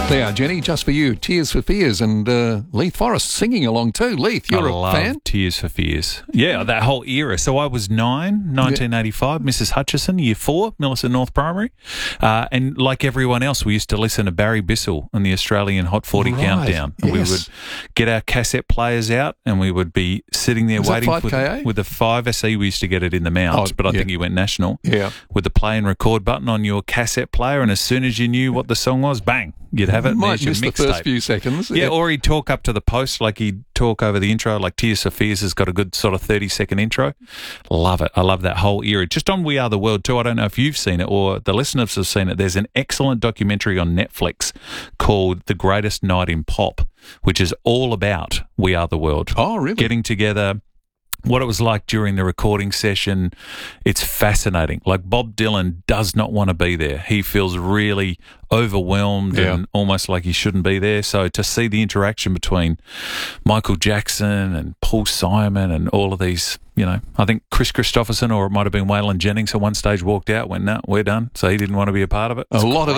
They are, Jenny, just for you. Tears for Fears, and Leith Forrest singing along too. Leith, you're a fan? I love Tears for Fears. Yeah, that whole era. So I was 9, 1985, Mrs. Hutchison, Year 4, Millicent North Primary. And like everyone else, we used to listen to Barry Bissell and the Australian Hot 40 Countdown. Yes. We would get our cassette players out and we would be sitting there waiting with the 5SE. We used to get it in the Mount, but I think you went national. Yeah. With the play and record button on your cassette player, and as soon as you knew what the song was, bang, you'd have it. Might miss the first few seconds. Yeah, or he'd talk up to the post, like he'd talk over the intro, like Tears for Fears has got a good sort of 30-second intro. Love it. I love that whole era. Just on We Are the World too, I don't know if you've seen it or the listeners have seen it, there's an excellent documentary on Netflix called The Greatest Night in Pop, which is all about We Are the World. Oh, really? Getting together, what it was like during the recording session. It's fascinating. Like, Bob Dylan does not want to be there. He feels really overwhelmed and almost like he shouldn't be there. So to see the interaction between Michael Jackson and Paul Simon and all of these, you know, I think Chris Christopherson, or it might have been Waylon Jennings, at one stage walked out, went, no, we're done. So he didn't want to be a part of it. It's a lot of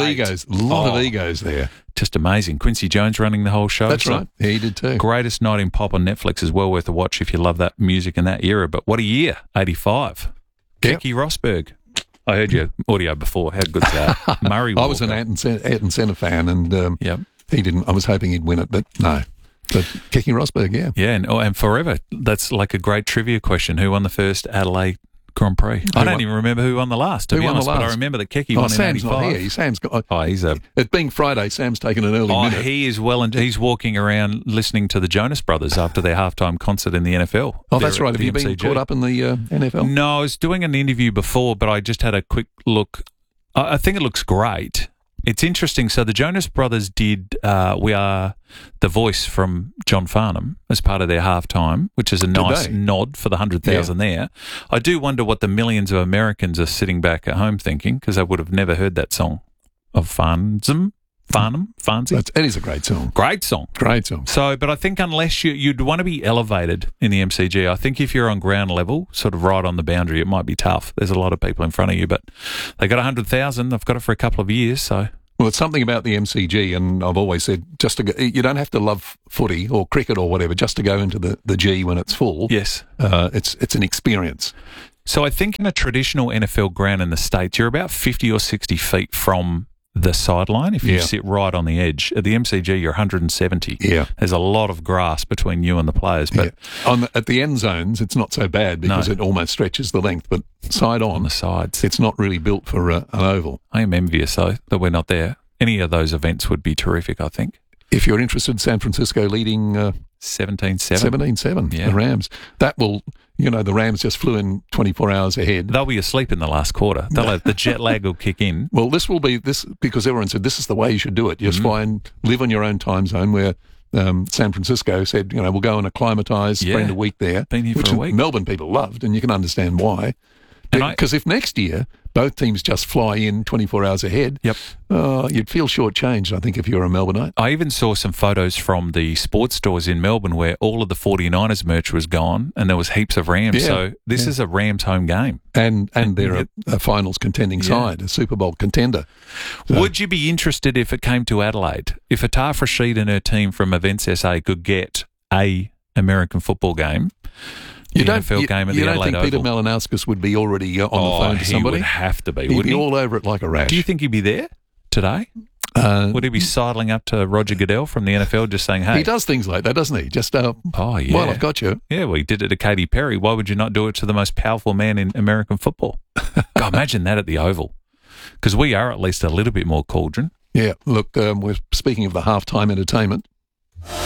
egos there. Just amazing. Quincy Jones running the whole show. That's right. Yeah, he did too. Greatest Night in Pop on Netflix is well worth a watch if you love that music in that era. But what a year, 85. Yep. Keke Rosberg. I heard your audio before. How good's that? Murray Walker. I was an Ayrton Senna fan, and he didn't. I was hoping he'd win it, but no. But Keke Rosberg, yeah. Yeah, and forever. That's like a great trivia question. Who won the first Adelaide Grand Prix? I don't even remember who won the last, to be honest, but I remember that Keke won in 85. Not here. Sam's got... he's a... It being Friday, Sam's taken an early minute. He is well, and he's walking around listening to the Jonas Brothers after their halftime concert in the NFL. Oh, that's right. Have you been caught up in the NFL? No, I was doing an interview before, but I just had a quick look. I think it looks great. It's interesting. So the Jonas Brothers did We Are the Voice from John Farnham as part of their halftime, which is a nice nod for the 100,000 there. I do wonder what the millions of Americans are sitting back at home thinking, because they would have never heard that song of Farnham. It is a great song. Great song. Great song. So, but I think unless you'd want to be elevated in the MCG, I think if you're on ground level, sort of right on the boundary, it might be tough. There's a lot of people in front of you, but they got 100,000. They've got it for a couple of years, so... Well, it's something about the MCG, and I've always said, just to go, you don't have to love footy or cricket or whatever just to go into the G when it's full. Yes. It's an experience. So I think in a traditional NFL ground in the States, you're about 50 or 60 feet from the sideline if you sit right on the edge. At the MCG, you're 170. Yeah. There's a lot of grass between you and the players. But at the end zones, it's not so bad because it almost stretches the length, but on the sides, it's not really built for an oval. I am envious, though, that we're not there. Any of those events would be terrific, I think. If you're interested, San Francisco leading 17-7. 17-7, the Rams. That will, the Rams just flew in 24 hours ahead. They'll be asleep in the last quarter. The jet lag will kick in. Well, this will be this because everyone said this is the way you should do it. You just fly and live on your own time zone, where San Francisco said, we'll go and acclimatise, spend a week there. Been here for a week. Melbourne people loved, and you can understand why. Because if next year both teams just fly in 24 hours ahead, you'd feel shortchanged, I think, if you're a Melbourneite. I even saw some photos from the sports stores in Melbourne where all of the 49ers merch was gone and there was heaps of Rams. Yeah. So this is a Rams home game. And they're a finals contending side, a Super Bowl contender. So, would you be interested if it came to Adelaide? If Ataf Rashid and her team from Events SA could get a American football game... You don't think Peter Malinauskas would be already on the phone to somebody? He would have to be, wouldn't he? He'd be all over it like a rash. Do you think he'd be there today? Would he be sidling up to Roger Goodell from the NFL just saying, hey... He does things like that, doesn't he? Just, well, I've got you. Yeah, well, he did it to Katy Perry. Why would you not do it to the most powerful man in American football? God, imagine that at the Oval. Because we are at least a little bit more cauldron. Yeah, look, we're speaking of the halftime entertainment.